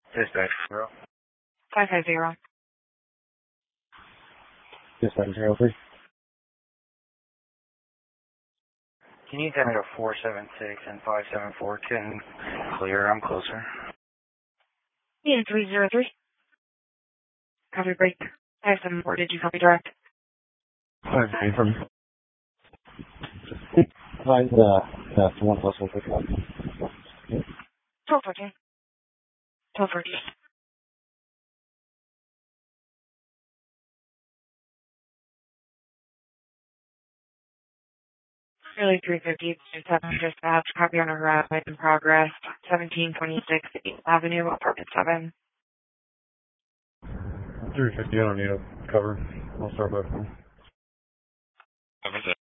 Dispatch 0. 550. Dispatch 03. Can you tell me to 476 and 574? Can clear, I'm closer. Ian 303. Copy break. 574, did you copy direct? 5 from. Find the 1 plus 1 pick up. 1214. 1214. Early 350, dispatch, copy on a route in progress, 1726 8th Avenue, apartment 7. 350, I don't need a cover. I'll start by phone.